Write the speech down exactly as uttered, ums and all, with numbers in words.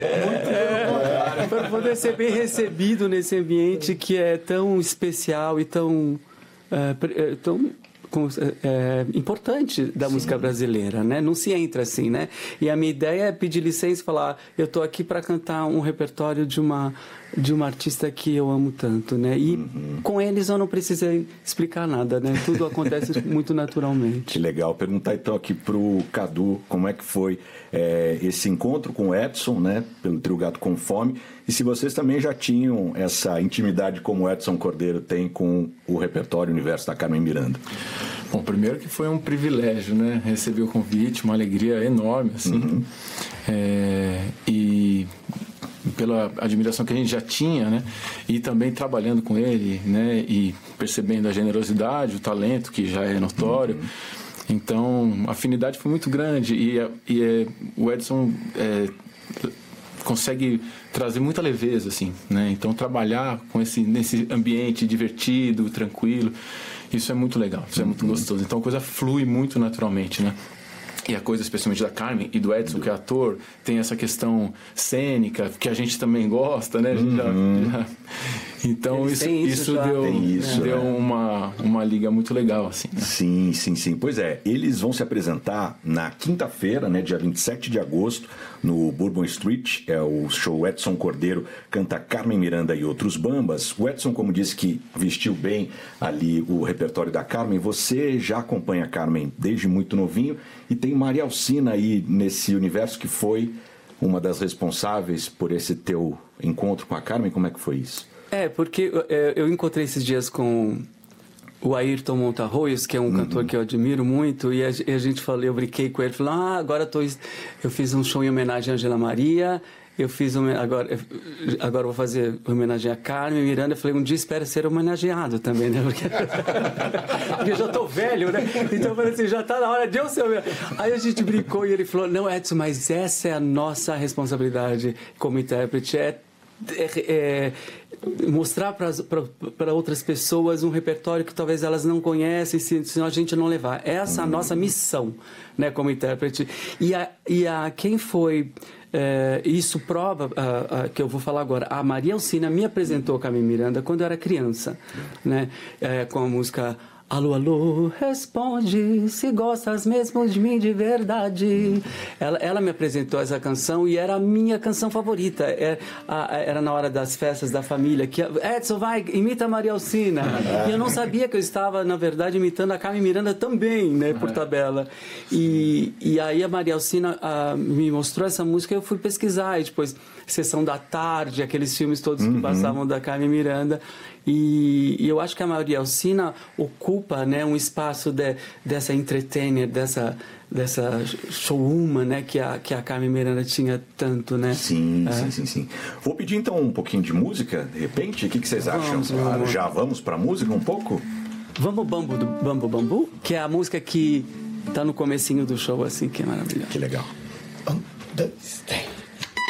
É, para poder ser bem recebido nesse ambiente que é tão especial e tão, é, tão é, importante da Sim. música brasileira, né? Não se entra assim, né? E a minha ideia é pedir licença e falar, eu estou aqui para cantar um repertório de uma de uma artista que eu amo tanto, né? E uhum. com eles eu não precisei explicar nada, né? Tudo acontece muito naturalmente. Que legal. Perguntar então aqui pro Cadu como é que foi é, esse encontro com o Edson, né? Pelo Trio Gato com Fome. E se vocês também já tinham essa intimidade como o Edson Cordeiro tem com o repertório Universo da Carmen Miranda. Bom, primeiro que foi um privilégio, né? Receber o convite, uma alegria enorme, assim. Uhum. É, e pela admiração que a gente já tinha, né? E também trabalhando com ele, né? E percebendo a generosidade, o talento que já é notório. Uhum. Então, a afinidade foi muito grande e, e é, o Edson é, consegue trazer muita leveza, assim, né? Então, trabalhar com esse, nesse ambiente divertido, tranquilo, isso é muito legal, isso é muito gostoso. Então, a coisa flui muito naturalmente, né? E a coisa, especialmente da Carmen e do Edson, que é ator, tem essa questão cênica, que a gente também gosta, né? A gente uhum. já, já... Então, isso, isso, isso deu, isso, deu né? uma, uma liga muito legal, assim. Né? Sim, sim, sim. Pois é, eles vão se apresentar na quinta-feira, né, dia vinte e sete de agosto, no Bourbon Street. É o show Edson Cordeiro canta Carmen Miranda e Outros Bambas. O Edson, como disse que vestiu bem ali o repertório da Carmen, você já acompanha a Carmen desde muito novinho e tem Maria Alcina aí nesse universo que foi uma das responsáveis por esse teu encontro com a Carmen. Como é que foi isso? É, porque é, eu encontrei esses dias com o Ayrton Montarroios, que é um uhum. cantor que eu admiro muito, e a, e a gente falou, eu brinquei com ele, falei, ah, agora tô, eu fiz um show em homenagem a Angela Maria, eu fiz um, agora, agora vou fazer homenagem a Carmen Miranda. Eu falei, um dia espero ser homenageado também, né? Porque, porque eu já tô velho, né? Então eu falei assim, já tá na hora de eu ser homenageado. Aí a gente brincou e ele falou, não, Edson, mas essa é a senhora como intérprete, é É, é, mostrar para outras pessoas um repertório que talvez elas não conhecem, se, senão a gente não levar. Essa é a nossa missão, né, como intérprete. E a, e a quem foi... É, isso prova, a, a, que eu vou falar agora, a Maria Alcina me apresentou a Carmen Miranda quando eu era criança, né, é, com a música... Alô, alô, responde, se gostas mesmo de mim de verdade. Ela, ela me apresentou essa canção e era a minha canção favorita. Era, era na hora das festas da família, que Edson, vai, imita a Maria Alcina. E eu não sabia que eu estava, na verdade, imitando a Carmen Miranda também, né, por tabela. E, e aí a Maria Alcina a, me mostrou essa música e eu fui pesquisar. E depois, Sessão da Tarde, aqueles filmes todos que uhum. passavam da Carmen Miranda. E, e eu acho que a Maria Alcina ocupa, né, um espaço de, dessa entertainer, dessa, dessa showwoman, né, que a, que a Carmen Miranda tinha tanto, né? Sim, é. sim, sim, sim. Vou pedir então um pouquinho de música, de repente. O que, que vocês acham? Vamos, ah, já vamos pra música um pouco? Vamos Bambu do Bambu Bambu, que é a música que tá no comecinho do show, assim, que é maravilhosa. Que legal. Um, dois, três.